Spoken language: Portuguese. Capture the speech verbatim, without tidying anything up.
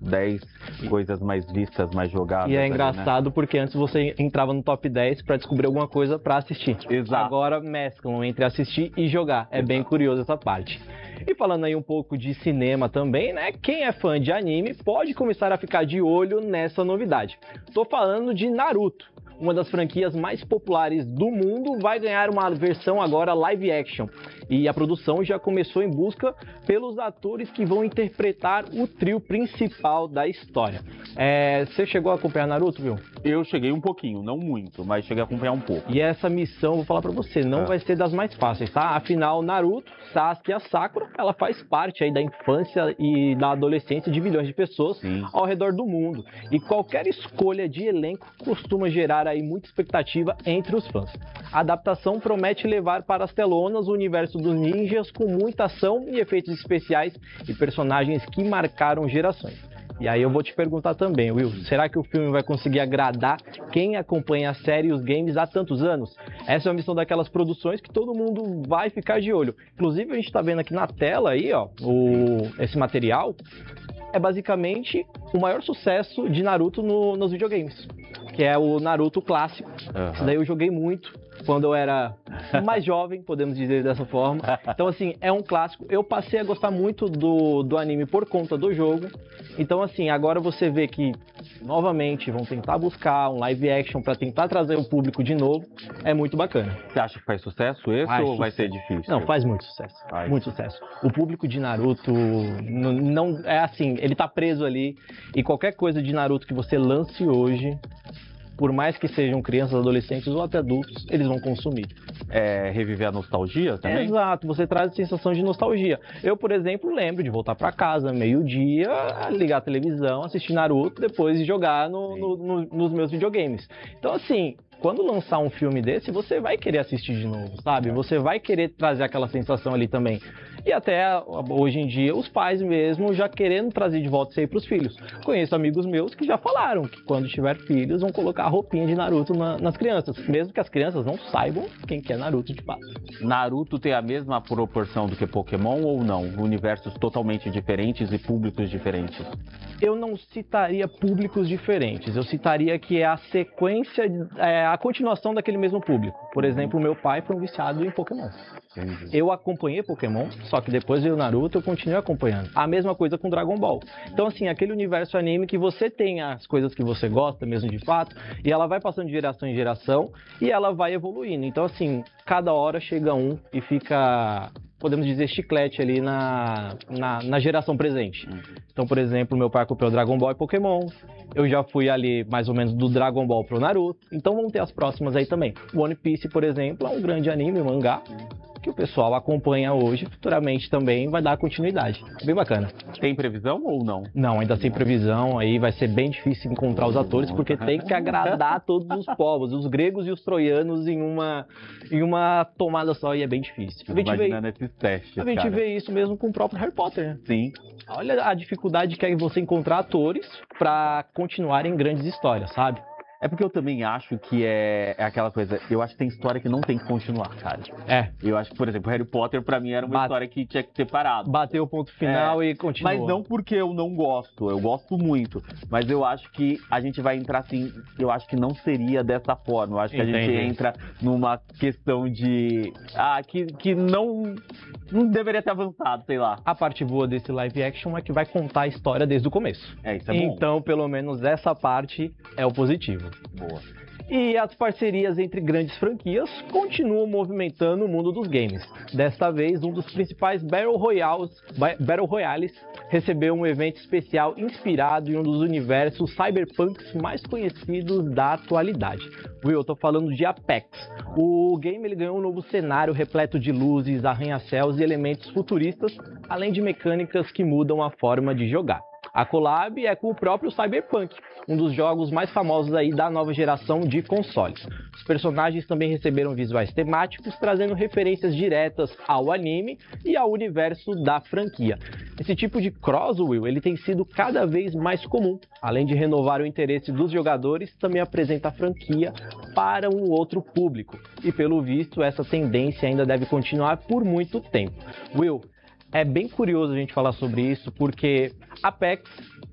dez coisas mais vistas, mais jogadas. E é ali, engraçado, né? Porque antes você entrava no top dez para descobrir alguma coisa para assistir. Exato. Agora mesclam entre assistir e jogar. É Exato. Bem curioso essa parte. E falando aí um pouco de cinema também, né? Quem é fã de anime pode começar a ficar de olho nessa novidade. Tô falando de Naruto. Uma das franquias mais populares do mundo vai ganhar uma versão agora live action. E a produção já começou em busca pelos atores que vão interpretar o trio principal da história. É, você chegou a acompanhar Naruto, viu? Eu cheguei um pouquinho, não muito, mas cheguei a acompanhar um pouco. E essa missão, vou falar pra você, não é. vai ser das mais fáceis, tá? Afinal, Naruto, Sasuke e a Sakura, ela faz parte aí da infância e da adolescência de milhões de pessoas Sim. ao redor do mundo. E qualquer escolha de elenco costuma gerar aí muita expectativa entre os fãs. A adaptação promete levar para as telonas o universo dos ninjas com muita ação e efeitos especiais e personagens que marcaram gerações. E aí eu vou te perguntar também, Will, será que o filme vai conseguir agradar quem acompanha a série e os games há tantos anos? Essa é uma missão daquelas produções que todo mundo vai ficar de olho. Inclusive a gente está vendo aqui na tela aí, ó, o, esse material é basicamente o maior sucesso de Naruto no, nos videogames, que é o Naruto clássico. Uhum. Isso daí eu joguei muito quando eu era mais jovem, podemos dizer dessa forma. Então, assim, é um clássico. Eu passei a gostar muito do, do anime por conta do jogo. Então, assim, agora você vê que, novamente, vão tentar buscar um live action para tentar trazer o público de novo. É muito bacana. Você acha que faz sucesso esse faz ou sucesso. vai ser difícil? Não, faz muito sucesso. Faz. Muito sucesso. O público de Naruto não, não é assim, ele tá preso ali. E qualquer coisa de Naruto que você lance hoje, por mais que sejam crianças, adolescentes ou até adultos, eles vão consumir. É, reviver a nostalgia também? Exato, você traz a sensação de nostalgia. Eu, por exemplo, lembro de voltar para casa meio-dia, ligar a televisão, assistir Naruto, depois jogar no, no, no, nos meus videogames. Então, assim, quando lançar um filme desse, você vai querer assistir de novo, sabe? Você vai querer trazer aquela sensação ali também. E até hoje em dia, os pais mesmo já querendo trazer de volta isso aí para os filhos. Conheço amigos meus que já falaram que quando tiver filhos vão colocar a roupinha de Naruto na, nas crianças, mesmo que as crianças não saibam quem que é Naruto de fato. Naruto tem a mesma proporção do que Pokémon ou não? Universos totalmente diferentes e públicos diferentes? Eu não citaria públicos diferentes, eu citaria que é a sequência, é a continuação daquele mesmo público. Por exemplo, meu pai foi um viciado em Pokémon. Entendi. Eu acompanhei Pokémon, só que depois veio o Naruto, eu continuei acompanhando. A mesma coisa com Dragon Ball. Então, assim, aquele universo anime que você tem as coisas que você gosta mesmo de fato, e ela vai passando de geração em geração, e ela vai evoluindo. Então, assim, cada hora chega um e fica, podemos dizer, chiclete ali na, na, na geração presente. Então, por exemplo, meu pai comprou Dragon Ball e Pokémon. Eu já fui ali mais ou menos do Dragon Ball pro Naruto. Então vamos ter as próximas aí também. One Piece, por exemplo, é um grande anime, um mangá, que o pessoal acompanha hoje, futuramente também vai dar continuidade. Bem bacana. Tem previsão ou não? Não, ainda sem previsão, aí vai ser bem difícil encontrar os atores, porque tem que agradar todos os povos, os gregos e os troianos em uma, em uma tomada só, e é bem difícil. A gente, vê, esses testes, a gente cara. vê isso mesmo com o próprio Harry Potter, né? Sim. Olha a dificuldade que é você encontrar atores para continuarem grandes histórias, sabe? É porque eu também acho que é, é aquela coisa, eu acho que tem história que não tem que continuar, cara. É. Eu acho que, por exemplo, Harry Potter pra mim era uma Bate... história que tinha que ter parado. Bateu o ponto final é. e continuou. Mas não porque eu não gosto, eu gosto muito. Mas eu acho que a gente vai entrar assim, eu acho que não seria dessa forma. Eu acho que Entendi. a gente entra numa questão de... Ah, que, que não, não deveria ter avançado, sei lá. A parte boa desse live action é que vai contar a história desde o começo. É, isso é bom. Então, pelo menos essa parte é o positivo. Boa. E as parcerias entre grandes franquias continuam movimentando o mundo dos games. Desta vez, um dos principais Battle Royales, Battle Royales recebeu um evento especial inspirado em um dos universos cyberpunks mais conhecidos da atualidade. Will, eu tô falando de Apex. O game ele ganhou um novo cenário repleto de luzes, arranha-céus e elementos futuristas, além de mecânicas que mudam a forma de jogar. A collab é com o próprio Cyberpunk, um dos jogos mais famosos aí da nova geração de consoles. Os personagens também receberam visuais temáticos, trazendo referências diretas ao anime e ao universo da franquia. Esse tipo de cross-will ele tem sido cada vez mais comum. Além de renovar o interesse dos jogadores, também apresenta a franquia para um outro público. E pelo visto, essa tendência ainda deve continuar por muito tempo. Will, é bem curioso a gente falar sobre isso, porque Apex